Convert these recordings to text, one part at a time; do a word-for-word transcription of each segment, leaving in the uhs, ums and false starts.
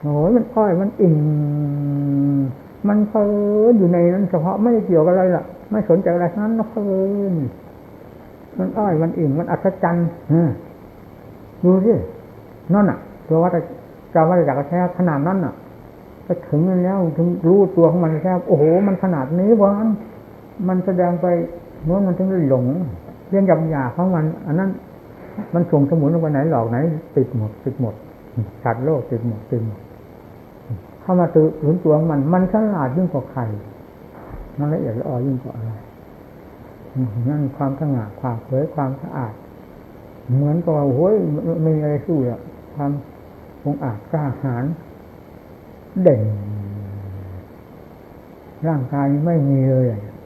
โอ้ยมันอ้อยมันอิ่งมันเพลินอยู่ในนั้นเฉพาะไม่ได้เกี่ยวกับอะไรล่ะไม่สนใจอะไรทั้งนั้นเพลินมันอ้อยมันอิ่งมันอัศจรรย์ดูสินั่นน่ะตัววัฏจาวัฏจักรแท้ขนาดนั้นน่ะไปถึงแล้วถึงรู้ตัวของมันแท้โอ้โหมันขนาดนี้วะมันแสดงไปโน้นมันถึงได้หลงเรื่องหยาบหยาของมันอันนั้นมันส่งสมุนลงไปไหนหลอกไหนติดหมดติดหมดขาดโลกติดหมดติดหมดเข้ามาตื่นรู้ตัวของมันมันฉลาดยิ่งกว่าใครมันละเอียดละออยิ่งกว่าอะไรนั่นความสง่าความเผยความสะอาดเหมือนกับว่าโอ้ยไม่มีอะไรสู้อ่ะความองอาจกล้าหาญเด่นร่างกายไม่มีเลย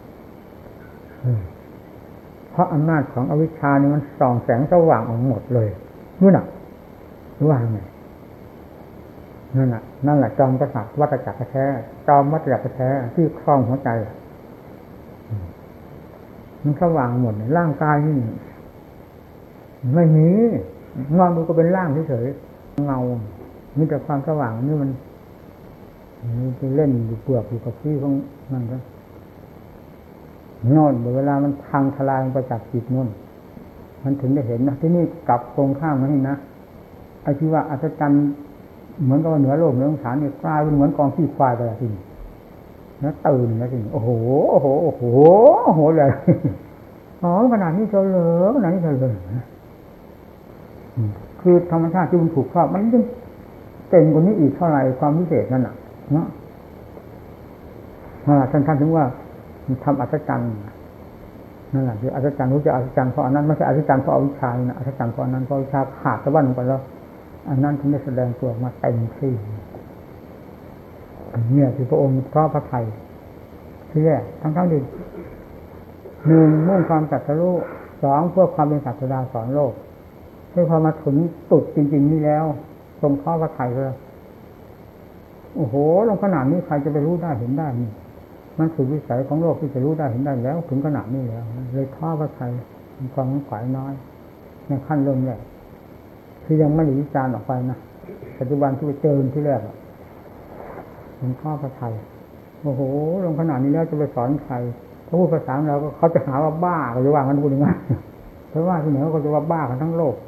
เพราะอำนาจของอวิชชานี่มันส่องแสงสว่างออกหมดเลยนู่นน่ะรู้ว่าไงนั่นแหละนั่นแหละจอมกษัตริย์วัฏจักรแท้จอมวัฏจักรแท้ที่ครองหัวใจมันสว่างหมดร่างกายนี่ไม่มีเงาดูก็เป็นร่างเฉยๆเงามีแต่ความสว่างนี่มันมันไปเล่นอยู่เปลือกอยู่กับที่ของมันก็นอนเวลามันพังทลายไปจากจิตนู่นมันถึงได้เห็นนะที่นี่กลับตรงข้ามมานี่นะไอ้ที่ว่าอัศจรรย์เหมือนกับเหนือโลกเหนือสงสารเนี่ยกลายเป็นเหมือนกองขี้ควายไปทีนี้แล้วตื่นแล้วทีนี้โอ้โหโอ้โหโอ้โหโอ้โหเลยอ๋อขนาดนี้เฉลยขนาดนี้เฉลยคือธรรมชาติที่มันถูกครอบมันยิ่งเก่งกว่านี้อีกเท่าไหร่ความพิเศษนั่นน่ะเนาะท่านท่านถึงว่าทำอัศจรรย์นั่นแหละคืออัศจรรย์รู้จักอัศจรรย์เพราะอันนั้นไม่ใช่อัศจรรย์เพราะอวิชชานะอัศจรรย์เพราะอันนั้นเพราะวิชาขาดตะวันลงไปแล้วอันนั้นถึงได้แสดงตัวมาเต็มที่เนี่ยคือพระองค์เพราะพระทัยที่แรกทั้งทั้งที่หนึ่งมุ่งความตรัสรู้สองเพื่อความเป็นศาสดาสอนโลกที่พอมาถึงสุดจริงๆนี่แล้วทรงข้อพระทัยเลยโอ้โหลงขนาดนี้ใครจะไปรู้ได้เห็นได้นี่มันคือวิสัยของโลกที่จะรู้ได้เห็นได้แล้วถึงขนาดนี้แล้วเลยข้อพระทัยมีความขวายน้อยในขั้นเริ่มแรกที่ยังไม่ได้วิจารณ์ออกไปนะปัจจุบันที่ไปเจอที่แรกมันข้อพระทัยโอ้โหลงขนาดนี้แล้วจะไปสอนใครถ้าพูดภาษาเราก็เขาจะหาว่าบ้าก็จะว่ากันพูดยังไงเพราะว่าที่ไหนเขาจะว่าบ้ากันทั้งโลก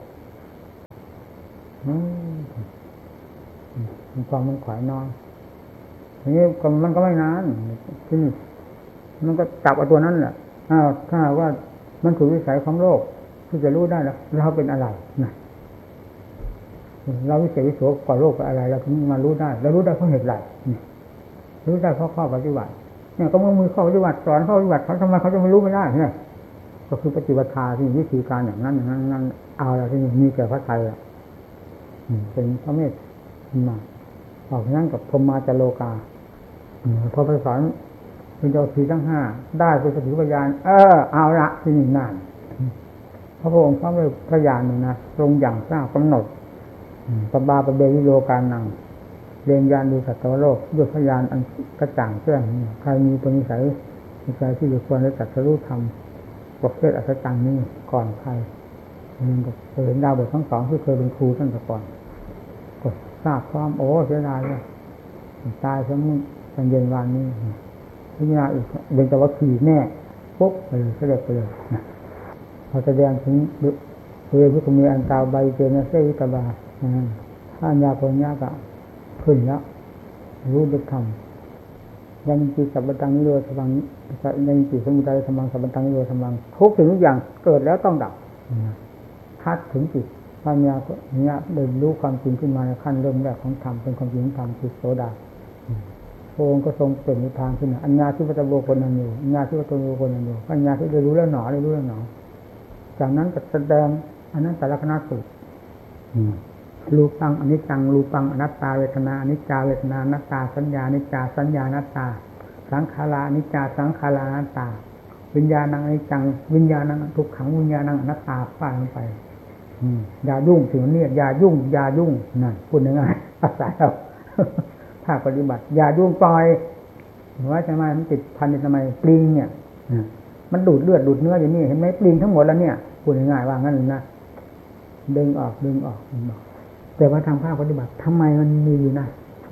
มีความมันขวายน้อยทีนี้มันก็ไม่นานที่นี่มันก็จับเอาตัวนั้นแหละอ้าวถ้าว่ามันถูกวิสัยของโลกที่จะรู้ได้แล้วเราเป็นอะไรนะเราวิเศษวิโสกว่าโลกกับอะไรเราถึงมารู้ได้เรารู้ได้เพราะเหตุไรรู้ได้เพราะข้อปฏิบัติเนี่ยก็มือมือข้อปฏิบัติสอนข้อปฏิบัติเขาทำไมเขาจะไม่รู้ไม่ได้เนี่ยก็คือปฏิบัติธรรมที่วิธีการอย่างนั้นอย่างนั้นนั้นเอาอะไรที่มีแก่พระไทยเป็นพระเมตมาออกนั่งกับพรหมาจโลกาพอไปสอนเป็นเจ้าสีทั้งห้าได้เป็นสติปัญญาเออเอาละที่นี่นานพระองค์พระพระญาณนี่นะทรงอย่างทราบกำหนดปบาปเบวิโลกานังเรียนญาณดูสัตวโลกด้วยพระญาณอันกระจ่างแจ้งใครมีตัวนิสัยนิสัยที่ควรได้ตรัสรู้ธรรมประเภทอัศจรรย์นี้ก่อนใครมันก็เห็นดาวบททั้งสองที่เคยเป็นครูท่านแต่ก่อนก็ทราบความโอ้เสียดายเลยตายซะมื้อตอนเย็นวันนี้พิจารณาอีกเป็นแต่ว่าขี่แน่ปุ๊บไปเลยเสด็จไปเลยพอแสดงถึงเรื่องที่มีอันตาใบเจนะเสวิตบาถ้าอัญญาปัญญาก็ขึ้นแล้วรู้ด้วยธรรมยังจิตสัพพตังนิโรธธรรมยังจิตสมุทัยธรรมังสัพพตังนิโรธธรรมังทุกสิ่งทุกอย่างเกิดแล้วต้องดับทัดถึงจิตปัญญาเนี่ยได้รู้ความจริงขึ้นมาในขั้นเริ่มแรกของธรรมเป็นความจริงธรรมคือโสดาพระองค์ก็ทรงเปล่งนิพพานขึ้นอัญญาที่วัตโบคนนั้นอยู่อัญญาที่วัตโบคนนั้นอยู่อัญญาที่ได้รู้แล้วหนอได้รู้แล้วหนอจากนั้นก็แสดงอันนั้นแต่ละคณะสูตรรูปังอนิจจังรูปังอนัตตาเวทนาอนิจจาเวทนานัตตาสัญญาอนิจจาสัญญานัตตาสังขาราอนิจจาสังขารานัตตาวิญญาณังอนิจจังวิญญาณังทุกขังวิญญาณังอนัตตาฟาดลงไปอย่ายุ่งถึงนี้อย่ายุ่งอย่ายุ่งนั่นพูดง่ายๆภาษาเราถ้าปฏิบัติอย่ายุ่งปล่อยว่าทำไมมันติดพันทำไมปลิงเนี่ยมันดูดเลือดดูดเนื้ออยู่นี่เห็นไหมปลิงทั้งหมดแล้วเนี่ยพูดง่ายๆว่างั้นนะดึงออกดึงออกดึงออกแต่ว่าทางภาคปฏิบัติทำไมมันมีอยู่นะท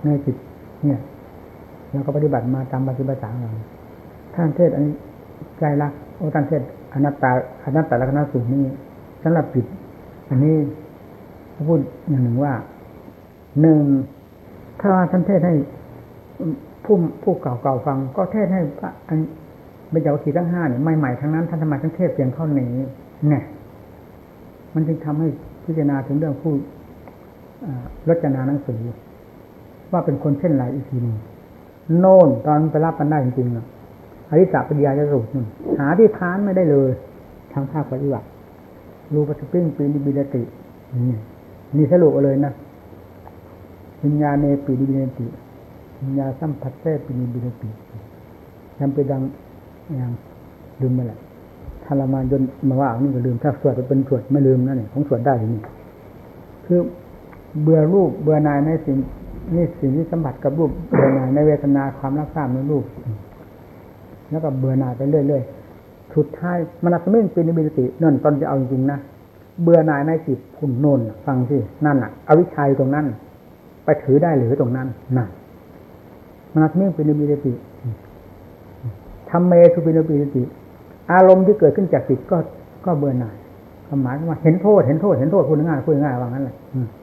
ในจิตเนี่ยเราก็ปฏิบัติมาตามปฏิบัติสามอย่างท่านเทศอันนี้ใจรักโอ้ท่านเทศอนัตตาอนัตตลักษณสูตรนี้สำหรับจิตอันนี้พูดอย่างหนึ่งว่าหนึ่งถ้าท่านเทศให้ผู้ผู้เก่าๆฟังก็เทศให้อันเป็นเจ้าขีทั้งห้าเนี่ยใหม่ๆทั้งนั้นท่านทำไมทั้งเทศเพียงเท่านี้เนี่ยมันจึงทำให้พิจารณาถึงเรื่องผู้รจนาหนังสือว่าเป็นคนเช่นไรอีกทีนึงโน่นตอนไปรับกันได้จริงๆอ่ะอริสปริยายสูตรหาที่ค้านไม่ได้เลยทางภาคปฏิบัติรูปสปริงปีนิบิดตินี่นี่สรุปเลยนะวิญญาณเนปีนิบิดติวิญญาสัมผัสเตปีนิบิดติจำไปดังอย่างลืมไปแหละถ้าเรามาจนมาว่านี่ก็ลืมถ้าสวดเป็นสวดไม่ลืมนั่นเองของสวดได้ทีนี้คือเบื่อรูปเบื่อนายในสิ่งนี่สิ่งที่สัมผัสกับรูปเบื่อหน่ายในเวทนาความรักทราบในรูปแล้วก็เบื่อหน่ายไปเรื่อยๆสุดท้ายมนัสมิงเป็นนิมิตินั่นตอนจะเอาจริงๆนะเบื่อหน่ายในจิตพุ่นโน่นฟังสินั่นน่ะอวิชชาตรงนั้นไปถือได้หรือตรงนั้นนั่นมนัสมิงเป็นนิมิติธรรมเมสุปินนิมิติอารมณ์ที่เกิดขึ้นจากจิตก็ก็เบื่อหน่ายความหมายว่าเห็นโทษเห็นโทษเห็นโทษพูดง่ายพูดง่ายว่างั้นแหละ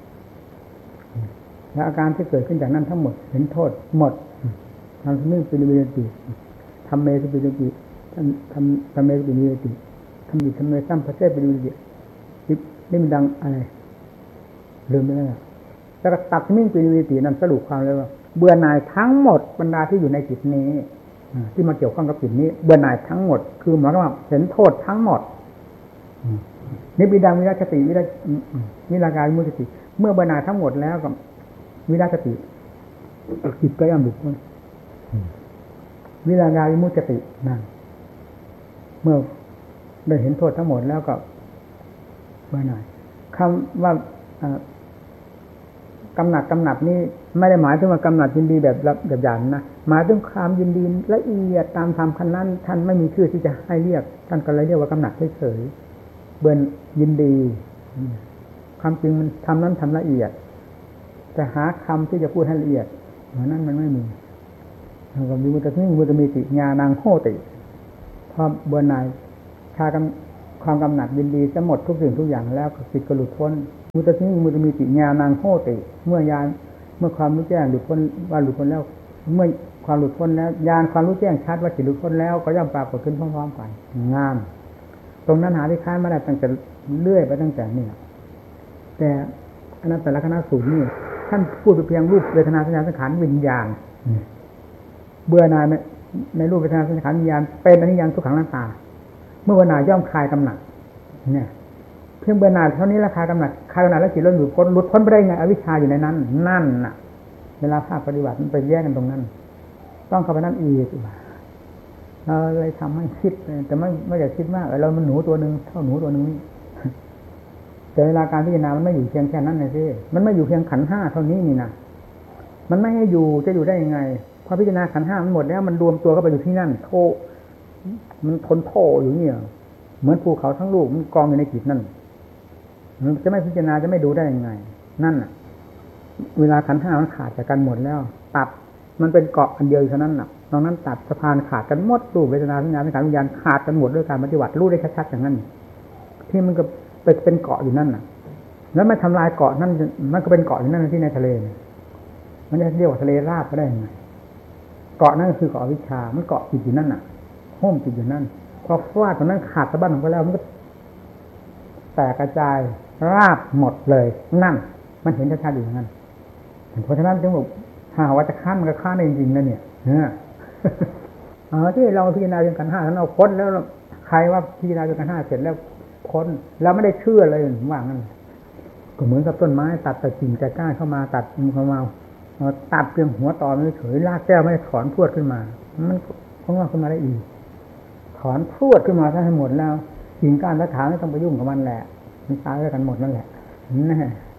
แล้วอาการที่เกิดขึ้นจากนั้นทั้งหมดเห็นโทษหมดทำนิ่งเป็นวิญญาติทำเมสุปิติทำทำทำเมสุปิติทำดิทำเมสัมผัสเตเป็นวิญญาตินี่มันดังอะไรลืมไปแล้วแล้วก็ตัดนิ่งเป็นวิญญาตินั่นสรุปความเลยว่าเบื่อหน่ายทั้งหมดบรรดาที่อยู่ในจิตนี้ที่มาเกี่ยวข้องกับจิตนี้เบื่อหน่ายทั้งหมดคือหมายความว่าเห็นโทษทั้งหมดนี่บิดาวิราชติวิราวิราการมุติติเมื่อเบื่อหน่ายทั้งหมดแล้วก็วิราชติจิตก็ย่อมหลุดพ้นวิราการมุติตินั่นเมื่อได้เห็นโทษทั้งหมดแล้วก็เบื่อหน่ายคำว่ากำหนัดกำหนัดนี่ไม่ได้หมายถึงว่ากำหนัดยินดีแบบแบบหยาบนะหมายถึงความยินดีละเอียดตามธรรมขั้นนั้นท่านไม่มีชื่อที่จะให้เรียกท่านก็เลยเรียกว่ากำหนัดเฉยๆเบื่อยินดีความจริงมันทำนั้นทำละเอียดแต่หาคำที่จะพูดให้ละเอียดเหมือนนั้นมันไม่มีแล้วก็มีมุตติมุตติมีติญาณังโหติพอเบื่อหน่ายชากำความกำหนัดยินดีจะหมดทุกสิ่งทุกอย่างแล้วก็จิตก็หลุดพ้นมุตติมุตติมีติญาณังโหติเมื่อยานเมื่อความรู้แจ้งหลุดพ้นว่าหลุดพ้นแล้วเมื่อความหลุดพ้นแล้วญาณความรู้แจ้งชัดว่าจิตหลุดพ้นแล้วก็ย่อมปรากฏขึ้นพร้อมๆกันงามตรงนั้นหาที่ค้านไม่ได้ตั้งแต่เรื่อยไปตั้งแต่นี่แต่อนัตตลักษณสูตรนี่ท่านพูดเพียงรูปเวทนาสัญญาสังขารวิญญาณเบื่อหน่ายในรูปเวทนาสัญญาสังขารวิญญาณเป็นอนิจจังทุกขังอนัตตาเมื่อเบื่อหน่ายย่อมคลายกำหนัดเนี่ยเพียงเบื่อหน่ายเท่านี้ราคากำหนัดคลายกำหนัดแล้วจิตหลุดพ้นหลุดพ้นไปได้ไงอวิชชาอยู่ในนั้นนั่นน่ะเวลาภาคปฏิบัติมันไปแยกกันตรงนั้นต้องเข้าไปนั่นอีกเราเลยทำให้คิดแต่ไม่ไม่อยากคิดมากเรามันหนูตัวนึงเท่าหนูตัวนึงนี่แต่เวลาการพิจารณามันไม่อยู่เพียงแค่นั้นเลยสิมันไม่อยู่เพียงขันธ์ห้าเท่านี้นี่นะมันไม่ให้อยู่จะอยู่ได้ยังไงพอพิจารณาขันธ์ห้ามันหมดแล้วมันรวมตัวเข้าไปอยู่ที่นั่นโธมันทนโธอยู่เนี่ยเหมือนภูเขาทั้งลูกมันกองอยู่ในจิตนั่นมันจะไม่พิจารณาจะไม่ดูได้ยังไงนั่นน่ะเวลาขันธ์ห้ามันขาดจากกันหมดแล้วตัดมันเป็นเกาะอันเดียวเท่านั้นน่ะตรงนั้นตัดสะพานขาดกันหมดรูปเวทนาสัญญาสังขารวิญญาณขาดกันหมดด้วยการปฏิบัติรู้ได้ชัดๆอย่างนั้นที่มันก็เป็นเป็นเกาะอยู่นั่นน่ะแล้วไม่ทำลายเกาะนั่นมันก็เป็นเกาะอยู่นั่นที่ในทะเลมันจะเรียกว่าทะเลราบก็ได้ยังไงเกาะนั่นคือเกาะวิชามันเกาะจิตอยู่นั่นน่ะห้มจิตอยู่นั่นพอฟาดตรงนั้นขาดสะบั้นออกไปแล้วมันก็แตกกระจายราบหมดเลยนั่นมันเห็นชัดๆอยู่อย่างนั้นเพราะฉะนั้นจึงบอกถ้าว่าจะฆ่ามันก็ฆ่าได้จริงๆนะเนี่ยเนี่ยอ๋อที่เราพิจารณาเรื่องขันธ์ห้าท่านเอาพ้นแล้วใครว่าพิจารณาเรื่องขันธ์ห้าเสร็จแล้วพ้นแล้วไม่ได้เชื่อเลยว่างั้นก็เหมือนกับต้นไม้ตัดแต่กิ่งแต่ก้านเข้ามาตัดเข้ามาตัดเพียงหัวตอไม่เฉยรากแก้วไม่ได้ถอนพรวดขึ้นมามันคงว่าขึ้นมาได้อีกถอนพรวดขึ้นมาถ้าให้หมดแล้วกิ่งก้านและถางไม่ต้องไปยุ่งกับมันแหละมันตายด้วยกันหมดนั่นแหละนี่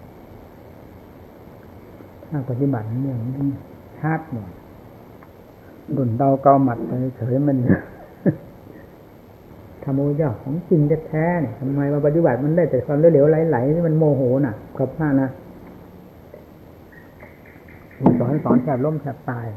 ถ้าปฏิบัติเนี่ยมันชัดหมดดุนเดาเกาหมัดไปเฉยมันทำโมยะของจริงแท้ๆเนี่ยทำไมมาปฏิบัติมันได้แต่ความเหลวๆไหลๆที่มันโมโหน่ะกับข้านะสอนสอนแทบล้มแทบตาย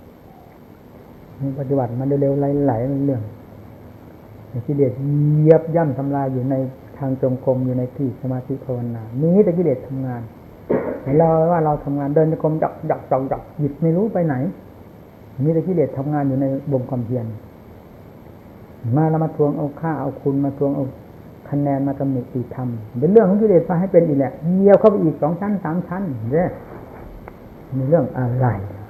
ปฏิบัติมาเร็วๆไหลๆเรื่องกิเลสเหยียบย่ำทำลายอยู่ในทางจงกรมอยู่ในที่สมาธิภาวนามีแต่กิเลสทำงานเราว่าเราทำงานเดินจงกรมจับจับจับจับหยิบไม่รู้ไปไหนมีแต่กิเลสทำงานอยู่ในบ่มความเพียรมาเรามาทวงเอาค่าเอาคุณมาทวงเอาคะแนนมาตำหนิตีธรรมเป็นเรื่องของกิเลสมาให้เป็นอีกแหละเหยียบเข้าไปอีกสองชั้นสามชั้นเนี่ยมีเรื่องอะไร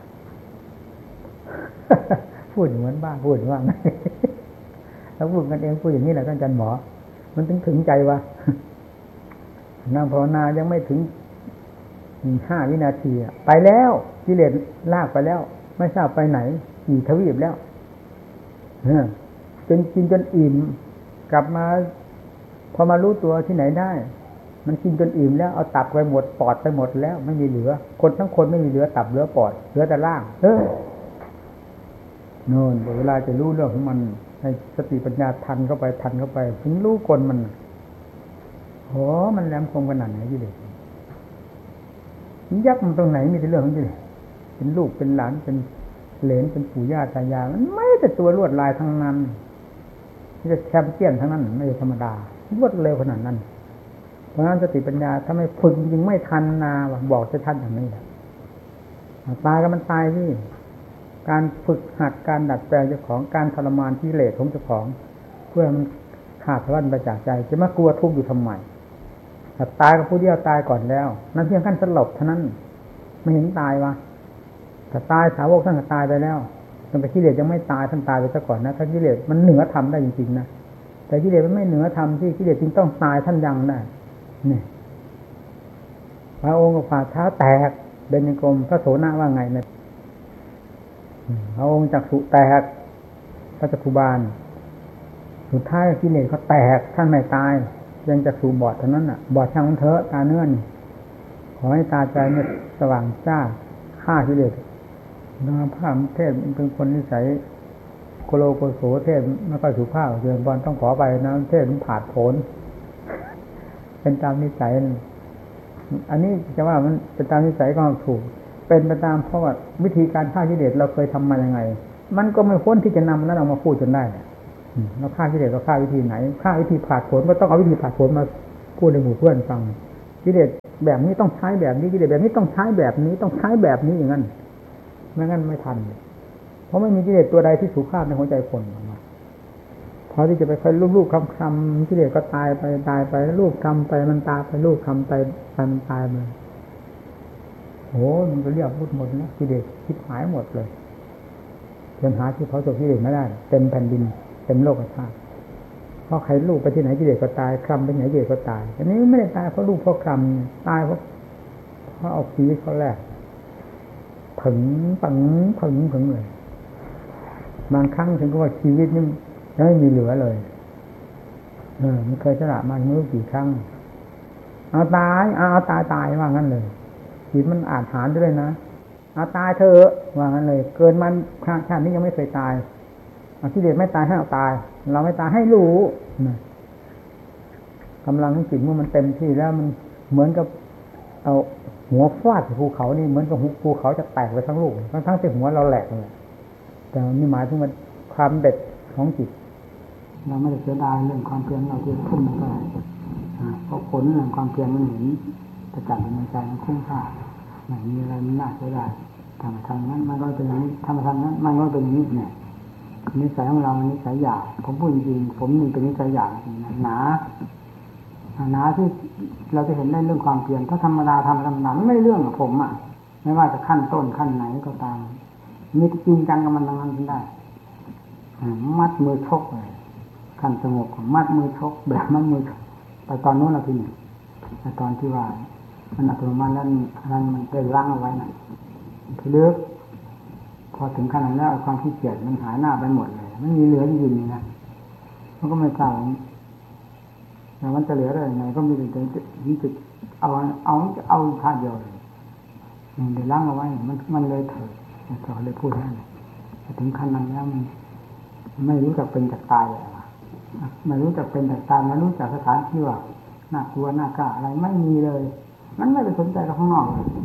พูดเหมือนบ้าพูดว่าไงแล้วพูดกันเองพูดอย่างนี้แหละท่านอาจารย์หมอมันถึงถึงใจวะนั่งภาวนายังไม่ถึงห้าวินาทีไปแล้วกิเลสลากไปแล้วไม่ทราบไปไหนกี่ทวีปแล้วจนกินจนอิ่มกลับมาพอมารู้ตัวที่ไหนได้มันกินจนอิ่มแล้วเอาตับไปหมดปอดไปหมดแล้วไม่มีเหลือคนทั้งคนไม่มีเหลือตับเหลือปอดเหลือแต่ร่างเออโน่นเวลาจะรู้เรื่องของมันให้สติปัญญาทันเข้าไปทันเข้าไปถึงรู้กลมันโหมันแหลมคมขนาดไหนยี่เด็กยักษ์มันตรงไหนมีแต่เรื่องของยี่เด็กเป็นลูกเป็นหลานเป็นเหลนเป็นปู่ย่าตายายมันไม่แต่ตัวลวดลายทั้งนั้นนี่จะแชมเปี้ยนทั้งนั้นไม่ธรรมดารวดเร็วขนาดนั้นเพราะฉะนั้นสติปัญญาถ้าไม่ฝึกจริงไม่ทันนาบอกจะทันอย่างนี้แหละตายก็มันตายที่การฝึกหัดการดัดแปลงเจ้าของการทรมานที่เหลสของเจ้าของเพื่อมันขาดสะบั้นไปจากใจจะมากลัวทุกข์อยู่ทำไมแต่ตายก็ผู้เดียวตายก่อนแล้วนั่นเพียงขั้นสลบเท่านั้นไม่เห็นตายวะแต่ตายสาวกท่านก็ตายไปแล้วแต่กิเลสยังไม่ตายท่านตายไปซะก่อนนะถ้ากิเลสมันเหนือธรรมได้จริงๆนะแต่กิเลสมันไม่เหนือธรรมที่กิเลสจึงต้องตายท่านยังได้นี่พระองค์ก็ฝ่าเท้าแตกเดินยังกรมพระโสนะว่าไงนะพระองค์จักษุแตกพระจักขุบาลสุดท้ายกิเลสเขาแตกท่านไม่ตายยังจักษุบอดเท่านั้นน่ะบอดช่างมันเถอะตาเนื้อนี่ขอให้ตาใจมันสว่างจ้าฆ่ากิเลสน้ำผ้าเทศเป็นคนนิสัยโกโลโกโสเทศไม่ค่อยสุภาพเดินบอลต้องขอไปนะเทศมันผาดโผนเป็นตามนิสัยอันนี้จะว่ามันเป็นตามนิสัยก็ถูกเป็นไปตามเพราะว่าวิธีการฆ่ากิเลสเราเคยทำมายังไงมันก็ไม่พ้นที่จะนำนั้นออกมาพูดจนได้เราฆ่ากิเลสเราฆ่าวิธีไหนฆ่าวิธีผาดโผนก็ต้องเอาวิธีผาดโผนมาพูดในหมู่เพื่อนฟังกิเลสแบบนี้ต้องใช้แบบนี้กิเลสแบบนี้ต้องใช้แบบนี้ต้องใช้แบบนี้อย่างนั้นไม่งั้นไม่ทันเพราะไม่มีกิเลสตัวใดที่สุภาพในหัวใจคนออกมาพอที่จะไปค่อยลูบๆคำๆกิเลสก็ตายไปตายไปลูบคำไปมันตายไปลูบคำไปมันตายไปโอ้มันก็เรียกพูดหมดนะกิเลสคิดหายหมดเลยจนหาที่เผาศพกิเลสไม่ได้เต็มแผ่นดินเต็มโลกธาตุเพราะใครลูกไปที่ไหนกิเลสก็ตายคลำไปไหนกิเลสก็ตายอันนี้ไม่ได้ตายเพราะลูกเพราะคลำตายเพราะเพราะเอาชีวิตเขาแรกผึ่งปังผึ่งผึ่งเลยบางครั้งถึงกับว่าชีวิตนี่ไม่มีเหลือเลยเออมันเคยสละมาไม่รู้กี่ครั้งเอาตายเอาตายตายว่างั้นเลยชีวิตมันอาจหารด้วยนะเอาตายเถอะว่างั้นเลยเกินมันชาตินี้ยังไม่เคยตายเอาที่เด็ดไม่ตายให้เอาตายเราไม่ตายให้รู้นะกำลังของจิตเมื่อมันเต็มที่แล้วมันเหมือนกับเอาหัวฟาดภูเขานี่เหมือนกับภูเขาจะแตกไปทั้งลูกทั้งทั้งที่หัวเราแหลกเลยแต่นี่หมายถึงมันความเด็ดของจิตเราไม่ได้เสียดายเรื่องความเพียรเราที่ขึ้นมาได้เพราะผลเรื่องความเพียรมันเห็นประจักษ์ในใจมันคุ้มค่าไม่มีอะไรมันน่าเสียดายทำทางนั้นมันก็เป็นอย่างนี้ทำทางนั้นมันก็เป็นอย่างนี้เนี่ยนิสัยของเรานิสัยหยาบผมพูดจริงผมนี่เป็นนิสัยหยาบหนาหนาที่เราจะเห็นได้เรื่องความเพียรถ้าธรรมดาทำธรรมดาไม่เรื่องกับผมอ่ะไม่ว่าจะขั้นต้นขั้นไหนก็ตามมีจริงจังกับมันทางนั้นได้มัดมือชกเลยขั้นสงบมัดมือชกแบบมัดมือแต่ตอนนู้นเราทีหนึ่งแต่ตอนที่ว่ามันอัตโนมัตินั้นนั้นมันได้ล้างเอาไว้นะเลือกพอถึงขนาดนั้นความขี้เกียจมันหายหน้าไปหมดเลยไม่มีเหลือจริงๆนะมันก็ไม่ทราบแต่มันจะเหลืออะไรไงก็มีแต่ที่จะเอาเอาจะเอาท่าเดียวเลยมันได้ล้างเอาไว้มันมันเลยเถิดเขาเลยพูดให้ถึงขั้นนั้นแล้วมันไม่รู้จักเป็นจักตายอะไรไม่รู้จักเป็นจักตายไม่รู้จักสถานที่ว่าน่ากลัวน่ากล้าอะไรไม่มีเลยมันไม่ไปสนใจกับข้างนอกเลย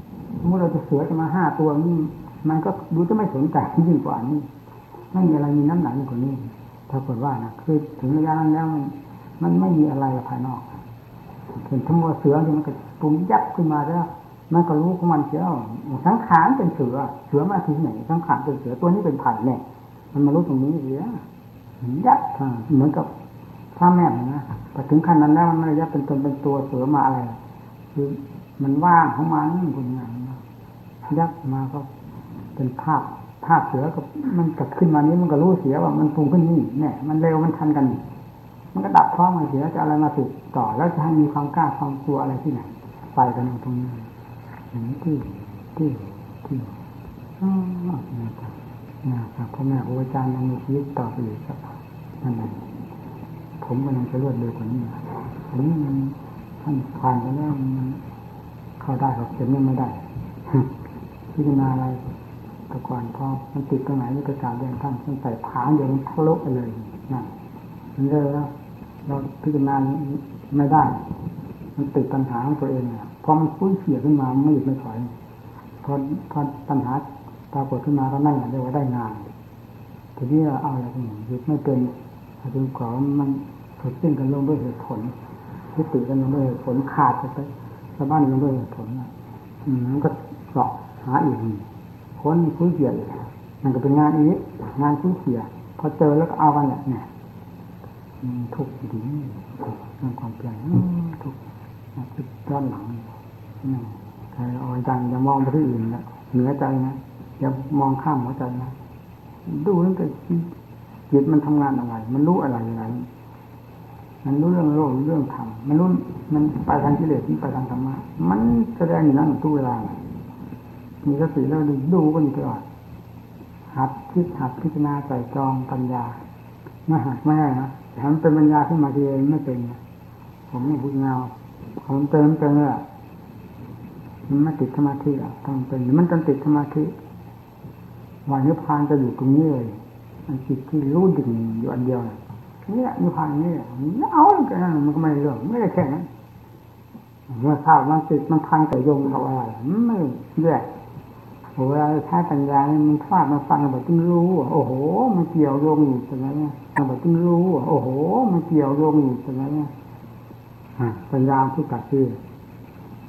เมื่อเราจะเสือจะมาห้าตัวนี่มันก็ดูจะไม่สนใจยิ่งกว่านี้ไม่มีอะไรมีน้ำหนักยิ่งกว่านี้ถ้าเกิดว่านะคือถึงระยะนั้นแล้วมันมันไม่มีอะไรภายนอกเห็นทั้งหมดเสือที่มันก็ปรุงยับขึ้นมาแล้วมันก็รู้ของมันเสียสังขารเป็นเสือเสือมาที่ไหนสังขารเป็นเสือตัวนี้เป็นไผ่แน่มันมารู้ตรงนี้เสียยับเหมือนกับพระแม่นะพอถึงขั้นนั้นแล้วมันไม่ยับเป็นตนเป็นตัวเสือมาอะไรคือมันว่างของมันคุณงานยับมาก็เป็นภาพภาพเสือก็มันเกิดขึ้นมานี้มันก็รู้เสียว่ามันปรุงขึ้นนี่เนี่ยมันเร็วมันทันกันมันก็ดับพร้อมกันเสียจะอะไรมาสืบต่อแล้วจะให้มีความกล้าความกลัวอะไรที่ไหนไปกันตรงนี้อย่างนี้ที่ที่ที่อ๋อนะครับนะครับพ่อแม่ครูอาจารย์ยังมีชีวิตต่อไปอีกครับนั่นเองผมก็ยังจะรวดเร็วกว่านี้อันนี้มันท่านผ่านไปแล้วมันเข้าได้หรอกเข็มยังไม่ได้พิจารณาอะไรแต่ก่อนพอมันติดตรงไหนนี่ก็กล่าวเรียนท่านท่านใส่ผางเดี๋ยวมันทะลุไปเลยนั่นมันเลยแล้วเราพิจารณาไม่ได้มันติดปัญหาของตัวเองเนี่ยพอมันฟุ้งเสียขึ้นมาไม่หยุดไม่ถอยพอพอปัญหาปรากฏขึ้นมาก็นั่นแหละเรียกว่าได้งานทีนี้เราเอาอะไรกันหยุดไม่เป็นถึงขอมันถูกสิ้นกันลงด้วยเหตุผลยุติกันลงด้วยเหตุผลขาดไปสะบั้นลงด้วยเหตุผลอ่ะอืมมันก็เสาะหาอีกคนฟุ้งเสียมันก็เป็นงานอีกงานฟุ้งเสียพอเจอแล้วก็เอากันแหละเนี่ยทุกข์ดีเรื่องความเปลี่ยนทุกข์คิดย้อนหลังใครเอาจังอย่ามองไปที่อื่นนะเหนือใจนะอย่ามองข้ามหัวใจนะดูตั้งแต่จิตมันทำงานอะไรมันรู้อะไรอะไรมันรู้เรื่องโลกเรื่องธรรมมันรู้มันไปทางกิเลสที่ไปทางธรรมะมันแสดงอยู่นั่นทุกเวลามีสติแล้วดูก็อยู่ตลอดหัดคิดหัดพิจารณาใส่จองปัญญาไม่หัดไม่ได้นะแต่มันเป็นปัญญาขึ้นมาทีเองไม่เป็นผมไม่พูดเงาผมเติมเติมเลยมันไม่ติดสมาธิอ่ะต้องเป็นมันต้องติดสมาธิวันนิพพานจะอยู่ตรงนี้เลยมันจิตที่รู้ดิ่งอยู่อันเดียวนี่นิพพานนี่เอาแค่นั้นมันก็ไม่เรื่องไม่ได้แค่นั้นเมื่อทราบมันติดมันพันแต่โยงกับอะไรไม่แยกเวลาใช้ปัญญาเนี่ยมันฟาดมันฟังแบบต้องรู้โอ้โหมันเกี่ยวโยงอยู่ตรงนั้นแบบต้องรู้โอ้โหมันเกี่ยวโยงอยู่ตรงนั้นปัญญาที่ตัดที่